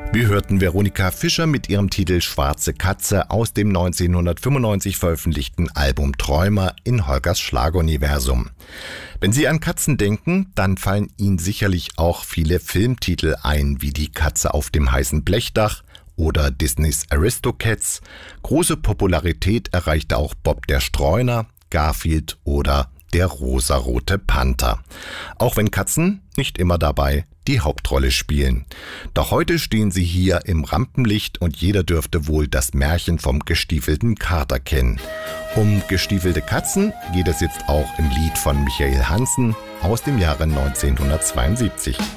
Wir hörten Veronika Fischer mit ihrem Titel Schwarze Katze aus dem 1995 veröffentlichten Album Träumer in Holgers Schlageruniversum. Wenn Sie an Katzen denken, dann fallen Ihnen sicherlich auch viele Filmtitel ein, wie Die Katze auf dem heißen Blechdach oder Disneys Aristocats. Große Popularität erreichte auch Bob der Streuner, Garfield oder Der rosarote Panther. Auch wenn Katzen nicht immer dabei die Hauptrolle spielen. Doch heute stehen sie hier im Rampenlicht und jeder dürfte wohl das Märchen vom gestiefelten Kater kennen. Um gestiefelte Katzen geht es jetzt auch im Lied von Michael Hansen aus dem Jahre 1972.